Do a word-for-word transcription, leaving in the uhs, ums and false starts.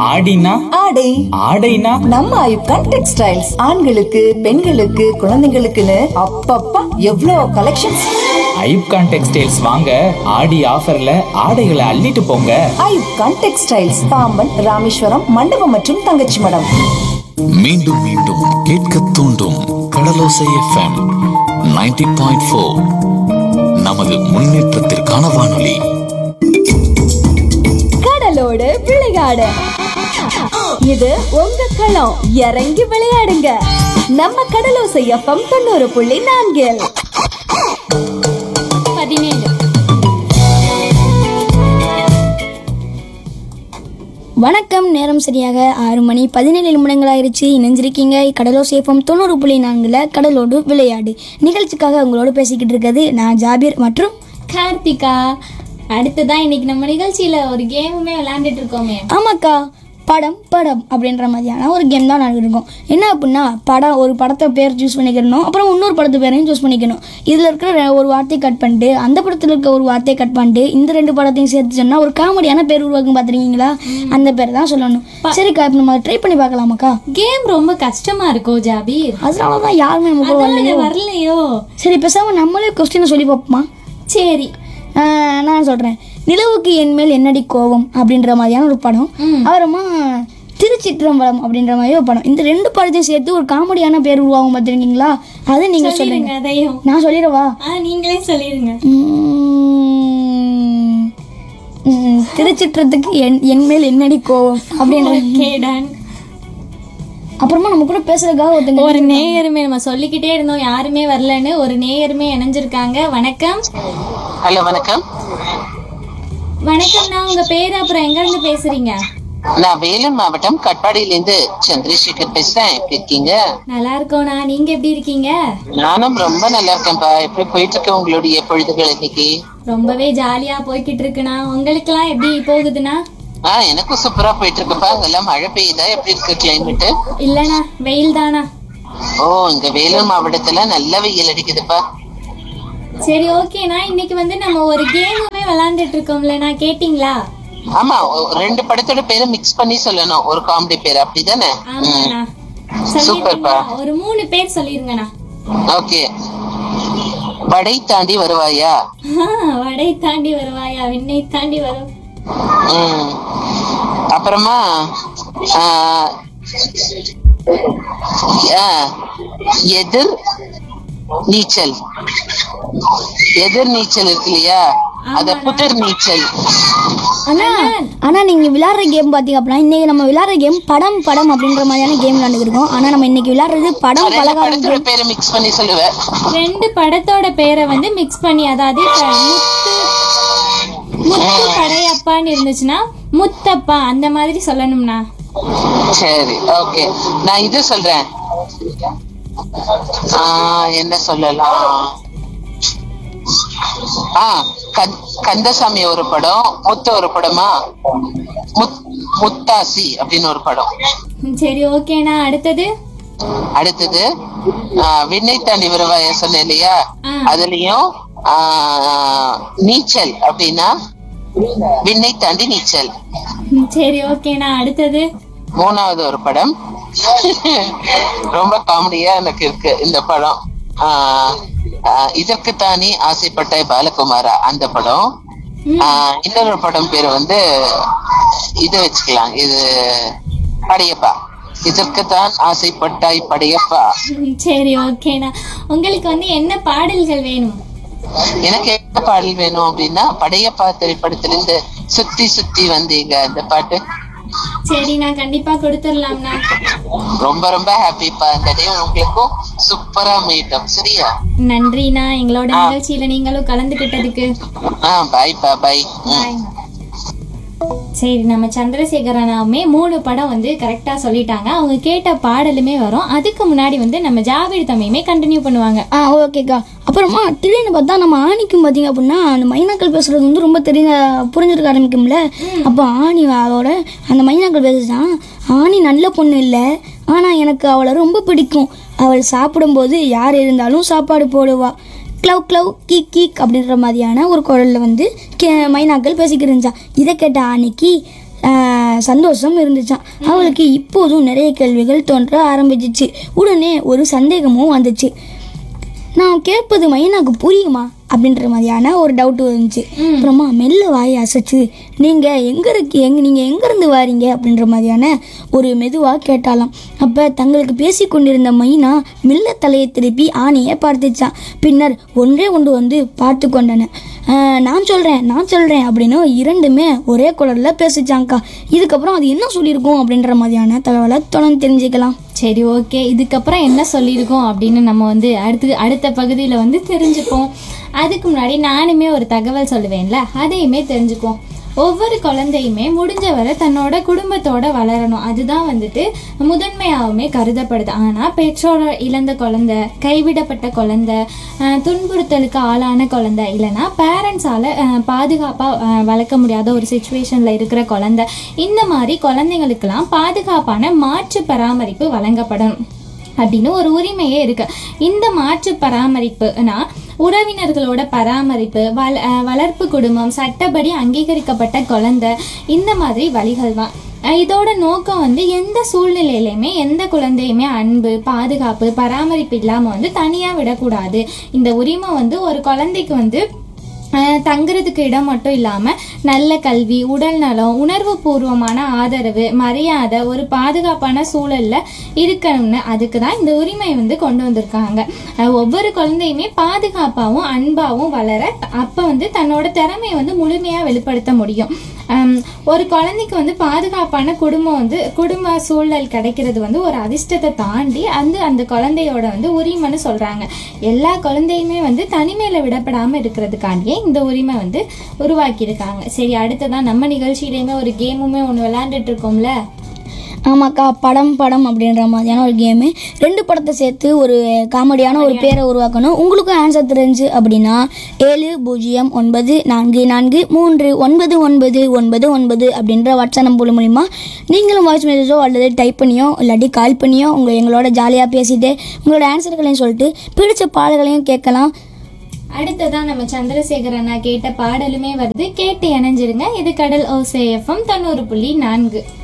ஆடினா ஆடை ஆடைனா நம்ம ஐப்கான் டெக்ஸ்டைல்ஸ் ஆண்களுக்கு பெண்களுக்கு குழந்தைங்களுக்குன்னு அப்பப்பா எவ்வளோ கலெக்ஷன்ஸ். ஐப்கான் டெக்ஸ்டைல்ஸ் வாங்க ஆடி ஆஃபர்ல ஆடைகளை அள்ளிட்டு போங்க. ஐப்கான் டெக்ஸ்டைல்ஸ் பாம்பன், ராமேஸ்வரம், மண்டபம் மற்றும் தங்கச்சி மடம். மீண்டும் மீண்டும் கேட்க தூண்டும் கடலோசை எஃப்எம் நைன்டி பாயிண்ட் ஃபோர். நமது முன்னேற்றத்திற்கான வானொலி. கடலோடு விளையாடு, இது உங்க களம். இறங்கி விளையாடுங்க, நம்ம கடலோசை எஃப்எம் தொண்ணூறு புள்ளி நான்கில். பதினேழு வணக்கம். நேரம் சரியாக ஆறு மணி பதினேழு நிமிடங்கள் ஆயிடுச்சு. இணைஞ்சிருக்கீங்க கடலோசை எஃப்எம் தொண்ணூறு புள்ளி நான்குல கடலோடு விளையாடு நிகழ்ச்சிக்காக உங்களோடு பேசிக்கிட்டு இருக்கிறது நான் ஜாபீர் மற்றும் கார்த்திகா. அடுத்ததான் இன்னைக்கு நம்ம நிகழ்ச்சியில ஒரு கேமுமே விளையாண்டுட்டு இருக்கோமே. ஆமாக்கா, படம் படம் அப்படின்ற மாதிரியான ஒரு கேம் தான் நடந்துருக்கோம். என்ன அப்படின்னா, படம் ஒரு படத்தை பேர் சூஸ் பண்ணிக்கணும், அப்புறம் இன்னொரு படத்து பேரையும் சூஸ் பண்ணிக்கணும். இதில் இருக்கிற ஒரு வார்த்தையை கட் பண்ணிட்டு அந்த படத்தில் இருக்க ஒரு வார்த்தையை கட் பண்ணிட்டு இந்த ரெண்டு படத்தையும் சேர்த்து சொன்னால் ஒரு காமெடியான பேர் உருவாக்கும். பார்த்துருக்கீங்களா? அந்த பேர் தான் சொல்லணும். சரிக்கா, இப்போ நம்ம ட்ரை பண்ணி பார்க்கலாமாக்கா? கேம் ரொம்ப கஷ்டமா இருக்கோ ஜாபீர்? அதனால தான் யாருமே நம்ம வரலையோ வரலையோ சரி, பேசாமல் நம்மளே கொஸ்டினை சொல்லி பார்ப்போமா? சரி, நான் சொல்கிறேன். நிலவுக்கு என் மேல் என்னடி கோவம் அப்படின்ற மாதிரியான ஒரு படம், அப்புறமா திருச்சிற்றம்பலம் அப்படின்ற மாதிரி ஒரு படம். இந்த ரெண்டு படத்தையும் சேர்த்து ஒரு காமெடியான பேர் உருவாகும். பார்த்துருக்கீங்களா? அது நீங்க சொல்லுங்க. நான் சொல்லிடவா? நீங்களே சொல்லிடுங்க. திருச்சிற்றத்துக்கு என் என் மேல் என்னடி கோவம் அப்படின்ற. அப்புறமா நம்ம கூட பேசுறதுக்காக ஒருத்தங்க ஒரு நேயருமே நம்ம சொல்லிக்கிட்டே இருந்தோம், யாருமே வரலன்னு. ஒரு நேயருமே இணைஞ்சிருக்காங்க. வணக்கம். ஹலோ, வணக்கம். வணக்கம்ண்ணா, உங்க பேரு அப்புறம் எங்க இருந்து பேசுறீங்க? நான் வேலூர் மாவட்டம் கட்பாடியில இருந்து சந்திரசேகர் பேசுறேன். எப்படி இருக்கீங்க? நல்லா இருக்கோண்ணா, நீங்க எப்படி இருக்கீங்க? நானும் ரொம்ப நல்லா இருக்கேன்ப்பா. எப்படி போயிட்டு இருக்கு உங்களுடைய பொழுதுகள் இன்னைக்கு? ரொம்பவே ஜாலியா போய்கிட்டு இருக்குண்ணா. உங்களுக்கு எல்லாம் எப்படி போகுதுண்ணா? ஆஹ் எனக்கும் சூப்பரா போயிட்டு இருக்குப்பா. அங்கெல்லாம் மழை பெய்யுதா? எப்படி இருக்கு கிளைமேட்? இல்லண்ணா, வெயில் தானா. ஓ, இங்க வேலூர் மாவட்டத்துல நல்ல வெயில் அடிக்குதுப்பா. சரி, ஓகேண்ணா. இன்னைக்கு வந்து நம்ம ஒரு கேமுமே விளையாண்டுட்டு இருக்கோம்லண்ணா, கேட்டீங்களா? ஆமா, ரெண்டு படத்தோட பேரை மிக்ஸ் பண்ணி சொல்லணும், ஒரு காமெடி பேர், அப்படிதானே? சூப்பர்ப்பா. ஒரு மூணு பேர் சொல்லிருங்கண்ணா. ஓகே. வடை தாண்டி வருவாயா? வடை தாண்டி வருவாயா, விண்ணை தாண்டி வரும். உம் அப்புறமா எதிர் நீச்சல். எதிர் நீச்சல் இருக்கு இல்லையா, அத புதிர் நீச்சல். ஆனா ஆனா நீங்க விளையாடுற கேம் பாத்தீங்க அப்படின்னா, இன்னைக்கு நம்ம விளையாடுற கேம் படம் படம் அப்படின்ற மாதிரியான கேம் விளையாண்டுருக்கோம். ஆனா நம்ம இன்னைக்கு விளையாடுறது படம் பலகாரம் பேரை மிக்ஸ் பண்ணி சொல்லுவேன். ரெண்டு படத்தோட பேரை வந்து மிக்ஸ் பண்ணி, அதாவது முத்து படையப்பான்னு இருந்துச்சுன்னா முத்தப்பா அந்த மாதிரி சொல்லணும்னா. சரி, ஓகே. நான் இது சொல்றேன். என்ன சொல்லலாம்? கந்தசாமி ஒரு படம், முத்த ஒரு படமா, முத்தாசி அப்படின்னு ஒரு படம். சரி, ஓகேண்ணா. அடுத்தது அடுத்தது விண்ணை தாண்டி வருவாய சொன்னேன் இல்லையா, அதுலயும் நீச்சல் அப்படின்னா விண்ணை தாண்டி நீச்சல். சரி, ஓகேண்ணா. அடுத்தது மூணாவது ஒரு படம், ரொம்ப காமெடியா எனக்கு இருக்கு இந்த படம். ஆஹ் இதற்குத்தானே ஆசைப்பட்ட பாலகுமாரா அந்த படம். ஆஹ் இன்னொரு படம் பேரு வந்து இது வச்சுக்கலாம், இது படையப்பா. இதற்குத்தான் ஆசைப்பட்டாய் படையப்பா. சரி, ஓகேண்ணா. உங்களுக்கு வந்து என்ன பாடல்கள் வேணும்? எனக்கு என்ன பாடல் வேணும் அப்படின்னா, படையப்பா திரைப்படத்திலிருந்து சுத்தி சுத்தி வந்தீங்க அந்த பாட்டு. சரி, நான் கண்டிப்பா கொடுத்துடலாம்ண்ணா. ரொம்ப ரொம்ப ஹாப்பிப்பா. இந்த டே உங்களுக்கும் சூப்பரா மீட்டும். சரியா? நன்றிண்ணா, எங்களோட நிகழ்ச்சியில நீங்களும் கலந்துகிட்டதுக்கு. ஆஹ் பாய்ப்பா, பாய். சரி, நம்ம சந்திரசேகர் அண்ணாவுமே மூணு படம் வந்து கரெக்டா சொல்லிட்டாங்க. அவங்க கேட்ட பாடலுமே வரும். அதுக்கு முன்னாடி வந்து நம்ம ஜாபீர் தம்பியுமே கண்டினியூ பண்ணுவாங்க. ஆ, ஓகேக்கா. அப்புறமா திடீர்னு பார்த்தா நம்ம ஆணிக்கும் பார்த்தீங்க அப்படின்னா அந்த மைனாக்கள் பேசுறது வந்து ரொம்ப தெரிய புரிஞ்சிருக்க ஆரம்பிக்கும்ல. அப்போ ஆணி அதோட அந்த மைனாக்கள் பேசுதான், ஆணி நல்ல பொண்ணு இல்லை, ஆனால் எனக்கு அவளை ரொம்ப பிடிக்கும். அவள் சாப்பிடும்போது யார் இருந்தாலும் சாப்பாடு போடுவா, க்ளவ் க்ளவ் கீக் கீக் அப்படின்ற மாதிரியான ஒரு குரலில் வந்து கே மைனாக்கள் பேசிக்கிட்டு இருந்துச்சா. இதை கேட்ட ஆணிக்கு சந்தோஷம் இருந்துச்சான். அவளுக்கு இப்போதும் நிறைய கேள்விகள் தோன்ற ஆரம்பிச்சிச்சு. உடனே ஒரு சந்தேகமும் வந்துச்சு. நான் கேட்பது மைனாக்கு புரியுமா அப்படின்ற மாதிரியான ஒரு டவுட் வந்துச்சு. அப்புறமா மெல்ல வாய் அசைச்சு நீங்கள் எங்கே இருக்கு எங்க நீங்கள் எங்கேருந்து வாரீங்க அப்படின்ற மாதிரியான ஒரு மெதுவாக கேட்டாலாம். அப்போ தங்களுக்கு பேசி கொண்டிருந்த மைனா மெல்ல தலையை திருப்பி ஆணையை பார்த்துச்சான். பின்னர் ஒன்றே கொண்டு வந்து பார்த்து கொண்டன. நான் சொல்கிறேன் நான் சொல்கிறேன் அப்படின்னு இரண்டுமே ஒரே குரலில் பேசிச்சாங்க்கா. இதுக்கப்புறம் அது என்ன சொல்லியிருக்கோம் அப்படின்ற மாதிரியான தகவலை தொடர்ந்து தெரிஞ்சுக்கலாம். சரி, ஓகே. இதுக்கப்புறம் என்ன சொல்லியிருக்கோம் அப்படின்னு நம்ம வந்து அடுத்து அடுத்த பகுதியில் வந்து தெரிஞ்சுப்போம். அதுக்கு முன்னாடி நானுமே ஒரு தகவல் சொல்லுவேன்ல, அதையுமே தெரிஞ்சுப்போம். ஒவ்வொரு குழந்தையுமே முடிஞ்ச வரை தன்னோட குடும்பத்தோட வளரணும், அதுதான் வந்துட்டு முதன்மையாகவுமே கருதப்படுது. ஆனால் பெற்றோரை இழந்த குழந்தை, கைவிடப்பட்ட குழந்தை, துன்புறுத்தலுக்கு ஆளான குழந்தை, இல்லைன்னா பேரண்ட்ஸால் பாதுகாப்பாக வளர்க்க முடியாத ஒரு சுச்சுவேஷனில் இருக்கிற குழந்தை, இந்த மாதிரி குழந்தைங்களுக்கெல்லாம் பாதுகாப்பான மாற்று பராமரிப்பு வழங்கப்படும் அப்படின்னு ஒரு உரிமையே இருக்கு. இந்த மாற்று பராமரிப்புனா உறவினர்களோட பராமரிப்பு, வள வளர்ப்பு குடும்பம், சட்டப்படி அங்கீகரிக்கப்பட்ட குழந்தை, இந்த மாதிரி வழிகள் தான். இதோட நோக்கம் வந்து எந்த சூழ்நிலையிலையுமே எந்த குழந்தையுமே அன்பு, பாதுகாப்பு, பராமரிப்பு இல்லாமல் வந்து தனியாக விடக்கூடாது. இந்த உரிமை வந்து ஒரு குழந்தைக்கு வந்து தங்குறதுக்கு இடம் மட்டும் இல்லாமல் நல்ல கல்வி, உடல் நலம், உணர்வு பூர்வமான ஆதரவு, மரியாதை, ஒரு பாதுகாப்பான சூழலில் இருக்கணும்னு அதுக்கு தான் இந்த உரிமை வந்து கொண்டு வந்திருக்காங்க. ஒவ்வொரு குழந்தையுமே பாதுகாப்பாகவும் அன்பாகவும் வளர அப்போ வந்து தன்னோட திறமையை வந்து முழுமையாக வெளிப்படுத்த முடியும். ஒரு குழந்தைக்கு வந்து பாதுகாப்பான குடும்பம் வந்து குடும்ப சூழல் கிடைக்கிறது வந்து ஒரு அதிர்ஷ்டத்தை தாண்டி அந்த அந்த குழந்தையோட வந்து உரிமைன்னு சொல்கிறாங்க. எல்லா குழந்தையுமே வந்து தனிமையில் விடப்படாமல் இருக்கிறதுக்காண்டியே இந்த உரிமை வந்து உருவாக்கியிருக்காங்க. சரி, அடுத்ததான் நம்ம நிகழ்ச்சியிலையுமே ஒரு கேமுமே ஒன்று விளையாண்டுட்டு இருக்கோம்ல. ஆமாக்கா, படம் படம் அப்படின்ற மாதிரியான ஒரு கேமு. ரெண்டு படத்தை சேர்த்து ஒரு காமெடியான ஒரு பேரை உருவாக்கணும். உங்களுக்கும் ஆன்சர் தெரிஞ்சு அப்படின்னா ஏழு பூஜ்ஜியம் ஒன்பது நான்கு நான்கு மூன்று ஒன்பது ஒன்பது ஒன்பது ஒன்பது அப்படின்ற வாட்ஸ்அப் நம்பர் மூலிமா நீங்களும் வாய்ஸ் மெசேஜோ அல்லது டைப் பண்ணியோ இல்லாட்டி கால் பண்ணியோ உங்கள் எங்களோட ஜாலியாக பேசிட்டு உங்களோட ஆன்சர்களையும் சொல்லிட்டு பிடிச்ச பாடல்களையும் கேட்கலாம். அடுத்ததான் நம்ம சந்திரசேகர் அண்ணா கேட்ட பாடலுமே வருது, கேட்டு இணைஞ்சிருங்க. இது கடல் ஓசை எஃப்எம் தொண்ணூறு புள்ளி நான்கு.